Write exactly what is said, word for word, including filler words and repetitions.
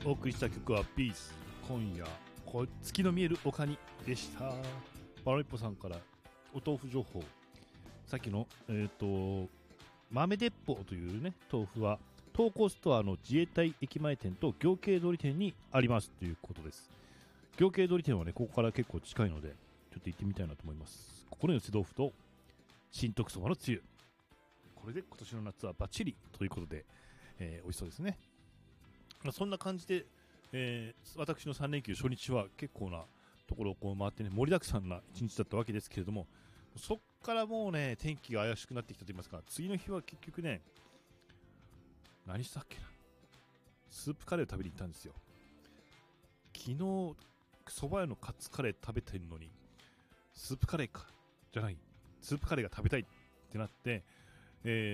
お送りした曲はピース、今夜こ月の見える丘にでした。バロイッポさんからお豆腐情報、さっきのえっ、ー、と豆鉄砲というね豆腐は東光ストアの自衛隊駅前店と行慶通り店にありますということです。行慶通り店はねここから結構近いのでちょっと行ってみたいなと思います。ここの寄せ豆腐と新徳そばのつゆ、これで今年の夏はバッチリということで、えー、美味しそうですね。まあ、そんな感じで、えー、私のさん連休初日は結構なところをこう回ってね盛りだくさんな一日だったわけですけれども、そっからもうね天気が怪しくなってきたと言いますか、次の日は結局ね何したっけな、スープカレーを食べに行ったんですよ。昨日蕎麦屋のカツカレー食べてるのにスープカレーかじゃないスープカレーが食べたいってなって、えー